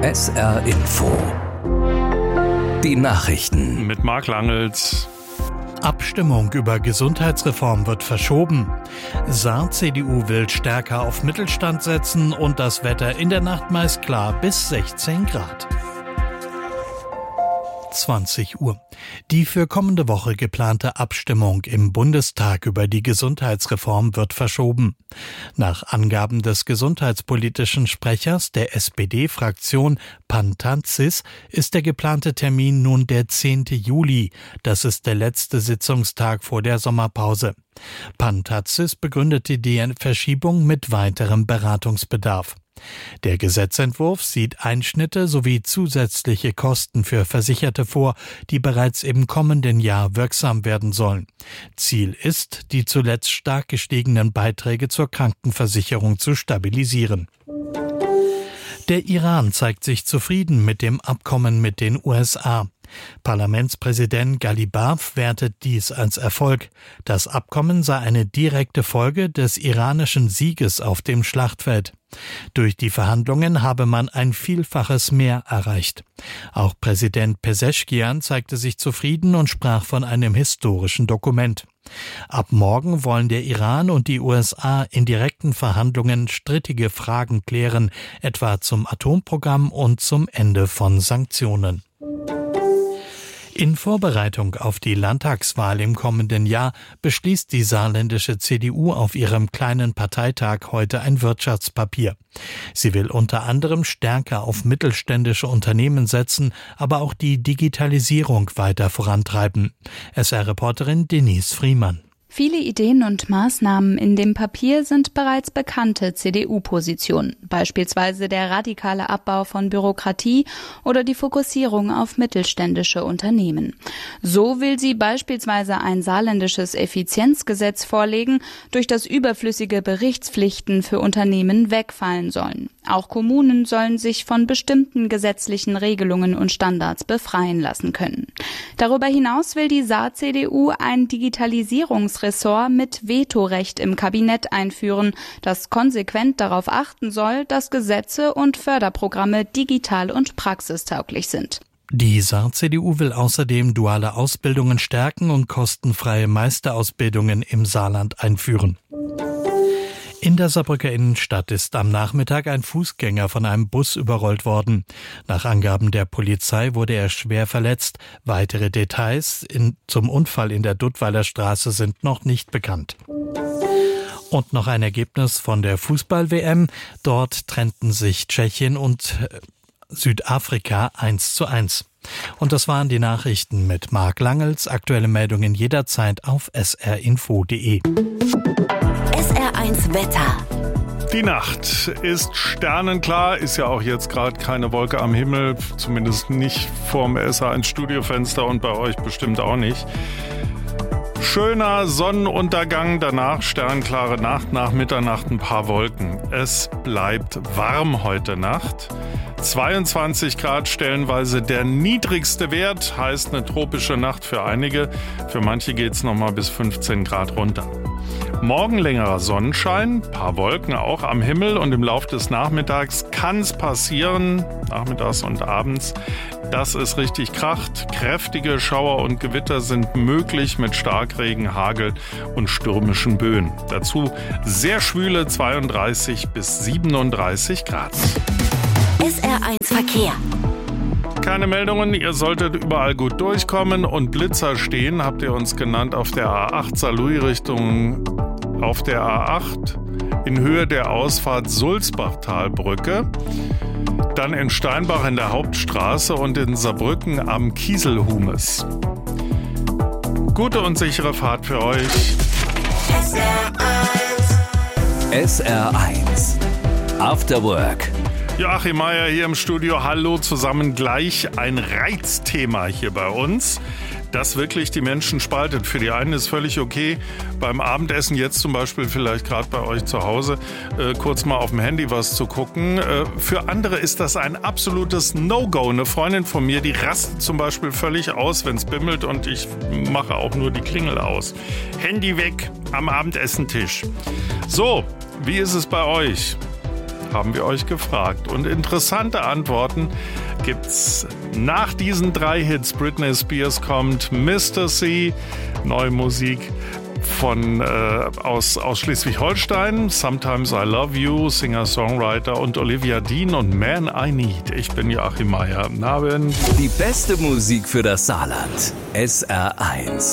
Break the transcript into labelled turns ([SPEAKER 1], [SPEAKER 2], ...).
[SPEAKER 1] SR Info. Die Nachrichten.
[SPEAKER 2] Mit Marc Langels.
[SPEAKER 3] Abstimmung über Gesundheitsreform wird verschoben. Saar-CDU will stärker auf Mittelstand setzen und das Wetter in der Nacht meist klar bis 16 Grad. 20 Uhr. Die für kommende Woche geplante Abstimmung im Bundestag über die Gesundheitsreform wird verschoben. Nach Angaben des gesundheitspolitischen Sprechers der SPD-Fraktion Pantazis ist der geplante Termin nun der 10. Juli. Das ist der letzte Sitzungstag vor der Sommerpause. Pantazis begründete die Verschiebung mit weiterem Beratungsbedarf. Der Gesetzentwurf sieht Einschnitte sowie zusätzliche Kosten für Versicherte vor, die bereits im kommenden Jahr wirksam werden sollen. Ziel ist, die zuletzt stark gestiegenen Beiträge zur Krankenversicherung zu stabilisieren. Der Iran zeigt sich zufrieden mit dem Abkommen mit den USA. Parlamentspräsident Ghalibaf wertet dies als Erfolg. Das Abkommen sei eine direkte Folge des iranischen Sieges auf dem Schlachtfeld. Durch die Verhandlungen habe man ein Vielfaches mehr erreicht. Auch Präsident Pezeshkian zeigte sich zufrieden und sprach von einem historischen Dokument. Ab morgen wollen der Iran und die USA in direkten Verhandlungen strittige Fragen klären, etwa zum Atomprogramm und zum Ende von Sanktionen. In Vorbereitung auf die Landtagswahl im kommenden Jahr beschließt die saarländische CDU auf ihrem kleinen Parteitag heute ein Wirtschaftspapier. Sie will unter anderem stärker auf mittelständische Unternehmen setzen, aber auch die Digitalisierung weiter vorantreiben. SR-Reporterin Denise Friemann.
[SPEAKER 4] Viele Ideen und Maßnahmen in dem Papier sind bereits bekannte CDU-Positionen, beispielsweise der radikale Abbau von Bürokratie oder die Fokussierung auf mittelständische Unternehmen. So will sie beispielsweise ein saarländisches Effizienzgesetz vorlegen, durch das überflüssige Berichtspflichten für Unternehmen wegfallen sollen. Auch Kommunen sollen sich von bestimmten gesetzlichen Regelungen und Standards befreien lassen können. Darüber hinaus will die Saar-CDU ein Digitalisierungsressort mit Vetorecht im Kabinett einführen, das konsequent darauf achten soll, dass Gesetze und Förderprogramme digital und praxistauglich sind.
[SPEAKER 3] Die Saar-CDU will außerdem duale Ausbildungen stärken und kostenfreie Meisterausbildungen im Saarland einführen. In der Saarbrücker Innenstadt ist am Nachmittag ein Fußgänger von einem Bus überrollt worden. Nach Angaben der Polizei wurde er schwer verletzt. Weitere Details zum Unfall in der Duttweiler Straße sind noch nicht bekannt. Und noch ein Ergebnis von der Fußball-WM. Dort trennten sich Tschechien und Südafrika 1:1. Und das waren die Nachrichten mit Marc Langels. Aktuelle Meldungen jederzeit auf srinfo.de.
[SPEAKER 5] SR1 Wetter.
[SPEAKER 2] Die Nacht ist sternenklar, ist ja auch jetzt gerade keine Wolke am Himmel, zumindest nicht vorm SR1 Studiofenster und bei euch bestimmt auch nicht. Schöner Sonnenuntergang, danach sternklare Nacht, nach Mitternacht ein paar Wolken. Es bleibt warm heute Nacht. 22 Grad stellenweise der niedrigste Wert, heißt eine tropische Nacht für einige. Für manche geht es nochmal bis 15 Grad runter. Morgen längerer Sonnenschein, paar Wolken auch am Himmel und im Laufe des Nachmittags kann es passieren, nachmittags und abends, dass es richtig kracht. Kräftige Schauer und Gewitter sind möglich mit Starkregen, Hagel und stürmischen Böen. Dazu sehr schwüle 32 bis 37 Grad.
[SPEAKER 5] SR1 Verkehr.
[SPEAKER 2] Keine Meldungen, ihr solltet überall gut durchkommen und Blitzer stehen, habt ihr uns genannt, auf der A8 Saarlouis Richtung auf der A8 in Höhe der Ausfahrt Sulzbachtalbrücke, dann in Steinbach in der Hauptstraße und in Saarbrücken am Kieselhumes. Gute und sichere Fahrt für euch.
[SPEAKER 1] SR1 After Work.
[SPEAKER 2] Joachim Meier hier im Studio. Hallo zusammen. Gleich ein Reizthema hier bei uns, das wirklich die Menschen spaltet. Für die einen ist völlig okay, beim Abendessen jetzt zum Beispiel vielleicht gerade bei euch zu Hause kurz mal auf dem Handy was zu gucken. Für andere ist das ein absolutes No-Go. Eine Freundin von mir, die rastet zum Beispiel völlig aus, wenn es bimmelt und ich mache auch nur die Klingel aus. Handy weg am Abendessentisch. So, wie ist es bei euch? Haben wir euch gefragt. Und interessante Antworten gibt's nach diesen 3 Hits. Britney Spears kommt, Mr. C, neue Musik aus Schleswig-Holstein, Sometimes I Love You, Singer-Songwriter und Olivia Dean und Man I Need. Ich bin Joachim Meier. Guten Abend.
[SPEAKER 1] Die beste Musik für das Saarland. SR1.